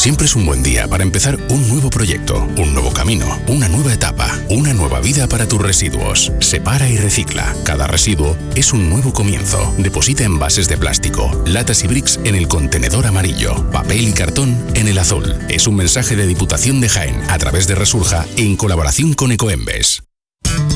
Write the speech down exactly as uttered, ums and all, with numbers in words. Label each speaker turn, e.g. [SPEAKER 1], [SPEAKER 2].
[SPEAKER 1] Siempre es un buen día para empezar un nuevo proyecto, un nuevo camino, una nueva etapa, una nueva vida para tus residuos. Separa y recicla. Cada residuo es un nuevo comienzo. Deposita envases de plástico, latas y bricks en el contenedor amarillo, papel y cartón en el azul. Es un mensaje de Diputación de Jaén a través de Resurja en colaboración con Ecoembes.